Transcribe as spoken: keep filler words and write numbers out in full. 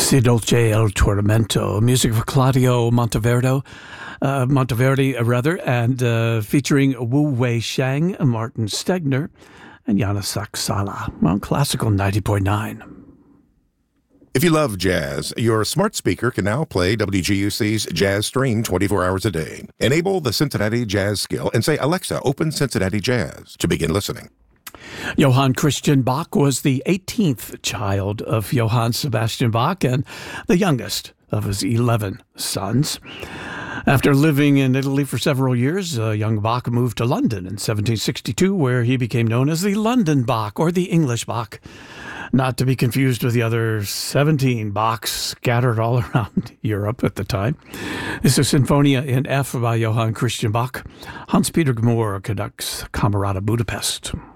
Si dolce el tormento, music of Claudio Monteverdi, uh, Monteverdi uh, rather, and uh, featuring Wu Wei Shang, Martin Stegner, and Yana Saksala on Classical ninety point nine. If you love jazz, your smart speaker can now play W G U C's Jazz Stream twenty-four hours a day. Enable the Cincinnati Jazz skill and say, Alexa, open Cincinnati Jazz to begin listening. Johann Christian Bach was the eighteenth child of Johann Sebastian Bach and the youngest of his eleven sons. After living in Italy for several years, uh, young Bach moved to London in seventeen sixty-two, where he became known as the London Bach, or the English Bach, not to be confused with the other seventeen Bachs scattered all around Europe at the time. This is Sinfonia in F by Johann Christian Bach. Hans-Peter Gmoor conducts Camerata Budapest.